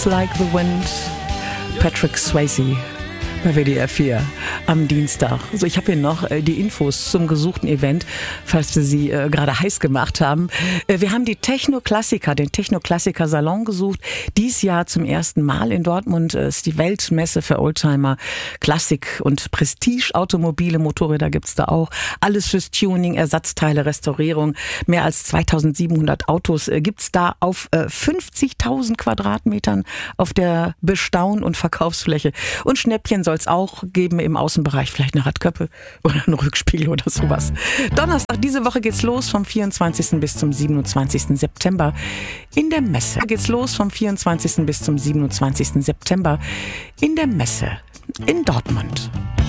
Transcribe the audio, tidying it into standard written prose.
Like the Wind, Patrick Swayze bei WDR 4 am Dienstag. Also ich habe hier noch die Infos zum gesuchten Event, falls wir sie gerade heiß gemacht haben. Wir haben den Techno-Klassiker Salon gesucht. Dies Jahr zum ersten Mal in Dortmund ist die Weltmesse für Oldtimer, Klassik und Prestige-Automobile, Motorräder gibt's da auch. Alles fürs Tuning, Ersatzteile, Restaurierung. Mehr als 2700 Autos gibt's da auf 50.000 Quadratmetern auf der Bestaun- und Verkaufsfläche. Und Schnäppchen soll es auch geben im Außenbereich, vielleicht eine Radköppe oder ein Rückspiegel oder sowas. Donnerstag, diese Woche geht's los vom 24. bis zum 27. September in der Messe. Geht's los vom 24. bis zum 27. September in der Messe in Dortmund.